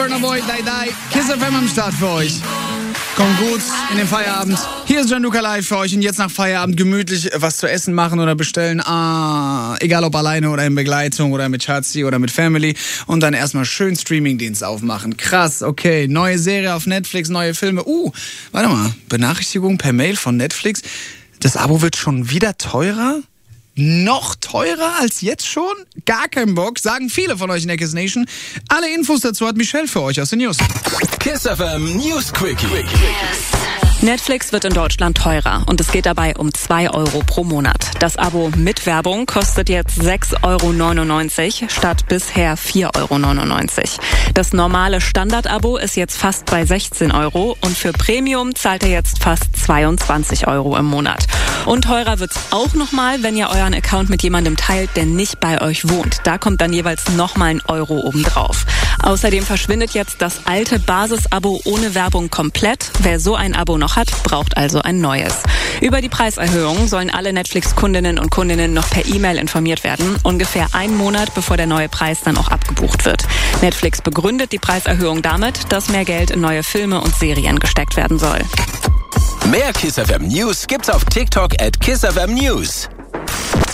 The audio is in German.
Burna Boy, Die. Kiss FM am Start für euch. Kommt gut in den Feierabend. Hier ist Gianluca live für euch und jetzt nach Feierabend gemütlich was zu essen machen oder bestellen. Egal ob alleine oder in Begleitung oder mit Schatzi oder mit Family. Und dann erstmal schön Streamingdienst aufmachen. Krass, okay. Neue Serie auf Netflix, neue Filme. Warte mal. Benachrichtigung per Mail von Netflix. Das Abo wird schon wieder teurer? Noch teurer als jetzt schon? Gar kein Bock, sagen viele von euch in der Kiss Nation. Alle Infos dazu hat Michelle für euch aus den News. Kiss FM News Quickie. Netflix wird in Deutschland teurer und es geht dabei um 2 Euro pro Monat. Das Abo mit Werbung kostet jetzt 6,99 Euro statt bisher 4,99 Euro. Das normale Standard-Abo ist jetzt fast bei 16 Euro und für Premium zahlt ihr jetzt fast 22 Euro im Monat. Und teurer wird's auch nochmal, wenn ihr euren Account mit jemandem teilt, der nicht bei euch wohnt. Da kommt dann jeweils nochmal 1 Euro obendrauf. Außerdem verschwindet jetzt das alte Basis-Abo ohne Werbung komplett. Wer so ein Abo noch hat, braucht also ein neues. Über die Preiserhöhung sollen alle Netflix-Kundinnen und Kundinnen noch per E-Mail informiert werden. Ungefähr 1 Monat, bevor der neue Preis dann auch abgebucht wird. Netflix begründet die Preiserhöhung damit, dass mehr Geld in neue Filme und Serien gesteckt werden soll. Mehr Kiss FM News gibt's auf TikTok @KissFM News.